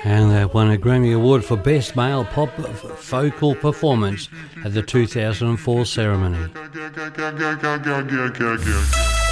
And they won a Grammy Award for Best Male Pop Vocal Performance at the 2004 ceremony.